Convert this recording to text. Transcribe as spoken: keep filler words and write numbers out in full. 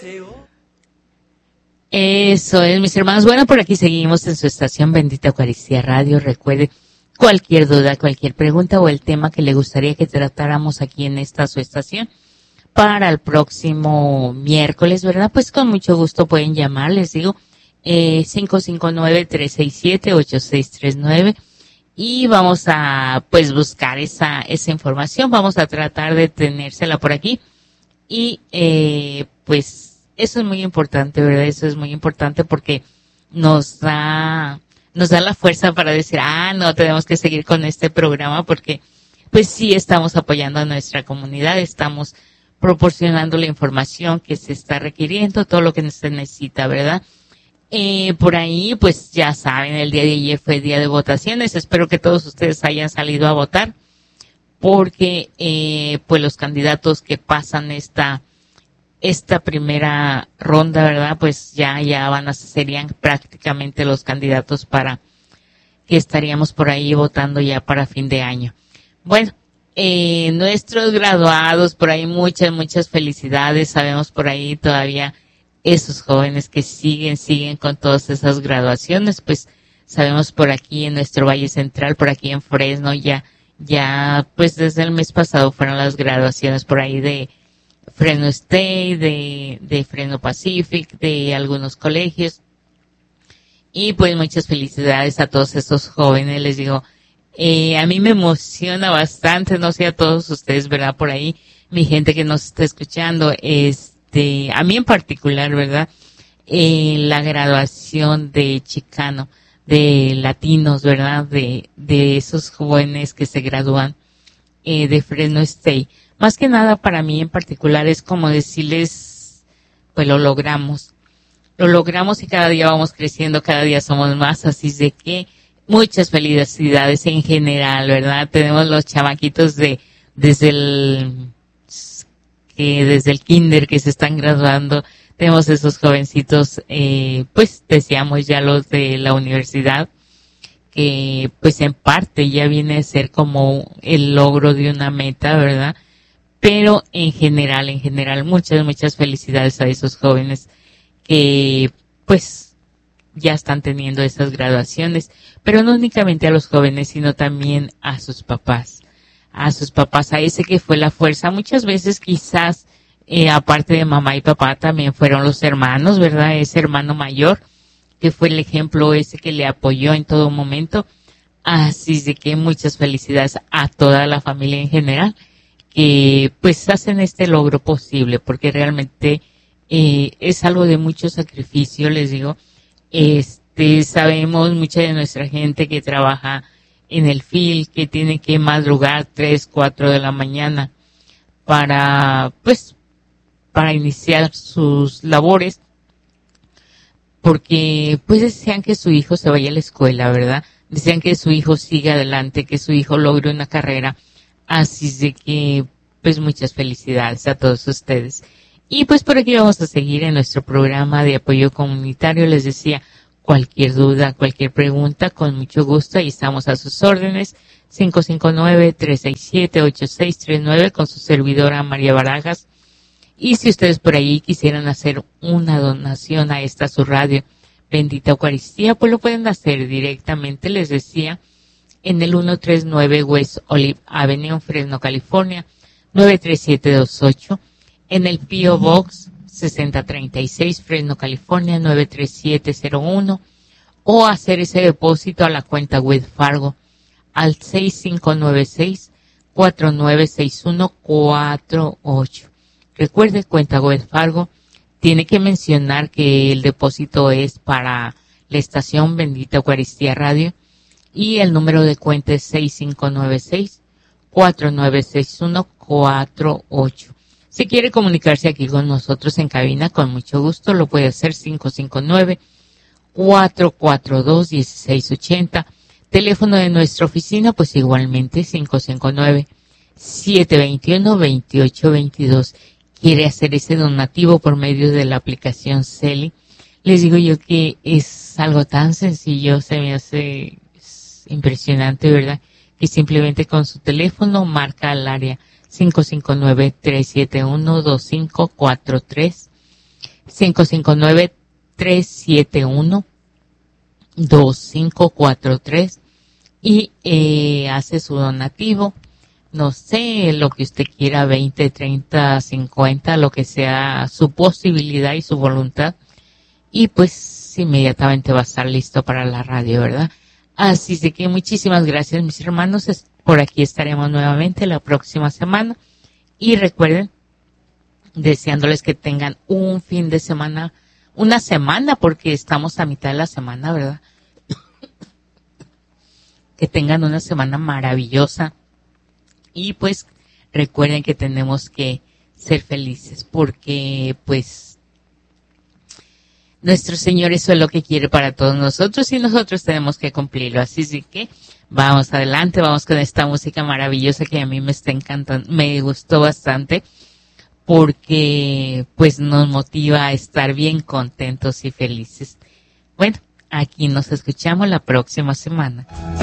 Eso es, mis hermanos. Bueno, por aquí seguimos en su estación Bendita Eucaristía Radio. Recuerde, cualquier duda, cualquier pregunta o el tema que le gustaría que tratáramos aquí en esta su estación para el próximo miércoles, ¿verdad? Pues con mucho gusto pueden llamar, les digo, eh, cinco cinco nueve, tres seis siete, ocho seis tres nueve y vamos a, pues, buscar esa, esa información. Vamos a tratar de tenérsela por aquí y, eh, pues, eso es muy importante, ¿verdad? Eso es muy importante porque nos da, nos da la fuerza para decir, ah, no, tenemos que seguir con este programa porque, pues sí, estamos apoyando a nuestra comunidad, estamos proporcionando la información que se está requiriendo, todo lo que se necesita, ¿verdad? Eh, por ahí, pues ya saben, el día de ayer fue día de votaciones, espero que todos ustedes hayan salido a votar porque, eh, pues los candidatos que pasan esta esta primera ronda, ¿verdad? Pues ya, ya van a, serían prácticamente los candidatos para que estaríamos por ahí votando ya para fin de año. Bueno, eh, nuestros graduados, por ahí muchas, muchas felicidades. Sabemos por ahí todavía esos jóvenes que siguen, siguen con todas esas graduaciones, pues sabemos por aquí en nuestro Valle Central, por aquí en Fresno, ya, ya, pues desde el mes pasado fueron las graduaciones por ahí de Fresno State, de, de Fresno Pacific, de algunos colegios. Y pues muchas felicidades a todos estos jóvenes, les digo, eh, a mí me emociona bastante, no sé a todos ustedes, ¿verdad? Por ahí, mi gente que nos está escuchando, este, a mí en particular, ¿verdad? Eh, la graduación de Chicano, de latinos, ¿verdad? De, de esos jóvenes que se gradúan, eh, de Fresno State. Más que nada para mí en particular es como decirles, pues lo logramos. Lo logramos y cada día vamos creciendo, cada día somos más, así es de que muchas felicidades en general, ¿verdad? Tenemos los chamaquitos de, desde el, que desde el kinder que se están graduando, tenemos esos jovencitos, eh, pues decíamos ya los de la universidad, que pues en parte ya viene a ser como el logro de una meta, ¿verdad? Pero en general, en general, muchas, muchas felicidades a esos jóvenes que, pues, ya están teniendo esas graduaciones. Pero no únicamente a los jóvenes, sino también a sus papás. A sus papás, a ese que fue la fuerza. Muchas veces quizás, eh, aparte de mamá y papá, también fueron los hermanos, ¿verdad? Ese hermano mayor, que fue el ejemplo ese que le apoyó en todo momento. Así de que muchas felicidades a toda la familia en general, que pues hacen este logro posible, porque realmente eh, es algo de mucho sacrificio, les digo. Este, sabemos mucha de nuestra gente que trabaja en el F I L, que tiene que madrugar tres, cuatro de la mañana para, pues, para iniciar sus labores, porque pues desean que su hijo se vaya a la escuela, ¿verdad? Desean que su hijo siga adelante, que su hijo logre una carrera. Así es de que, pues muchas felicidades a todos ustedes. Y pues por aquí vamos a seguir en nuestro programa de apoyo comunitario. Les decía, cualquier duda, cualquier pregunta, con mucho gusto, ahí estamos a sus órdenes. cinco cinco nueve, tres seis siete, ocho seis tres nueve con su servidora María Barajas. Y si ustedes por ahí quisieran hacer una donación a esta su radio, Bendita Eucaristía, pues lo pueden hacer directamente, les decía, en el ciento treinta y nueve West Olive Avenue, Fresno, California, nueve tres siete dos ocho, en el P O Box sesenta treinta y seis, Fresno, California, nueve tres siete cero uno, o hacer ese depósito a la cuenta Wells Fargo al seis cinco nueve seis, cuatro nueve seis uno cuatro ocho. Recuerde, cuenta Wells Fargo, tiene que mencionar que el depósito es para la estación Bendita Eucaristía Radio, y el número de cuenta es seis cinco nueve seis, cuatro nueve seis uno cuatro ocho. Si quiere comunicarse aquí con nosotros en cabina, con mucho gusto, lo puede hacer cinco cinco nueve, cuatro cuatro dos, uno seis ocho cero. Teléfono de nuestra oficina, pues igualmente cinco cinco nueve, siete dos uno, dos ocho dos dos. Quiere hacer ese donativo por medio de la aplicación Celi. Les digo yo que es algo tan sencillo, se me hace impresionante, ¿verdad? Que simplemente con su teléfono marca al área cinco cinco nueve, tres siete uno, dos cinco cuatro tres cinco cinco nueve, tres siete uno, dos cinco cuatro tres y eh, hace su donativo, no sé, lo que usted quiera, veinte, treinta, cincuenta, lo que sea su posibilidad y su voluntad, y pues inmediatamente va a estar listo para la radio, ¿verdad? Así de que muchísimas gracias, mis hermanos. Por aquí estaremos nuevamente la próxima semana, y recuerden, deseándoles que tengan un fin de semana, una semana, porque estamos a mitad de la semana, ¿verdad? Que tengan una semana maravillosa, y pues recuerden que tenemos que ser felices, porque pues nuestro Señor eso es lo que quiere para todos nosotros, y nosotros tenemos que cumplirlo. Así sí que vamos adelante, vamos con esta música maravillosa que a mí me está encantando, me gustó bastante, porque pues nos motiva a estar bien contentos y felices. Bueno, aquí nos escuchamos la próxima semana.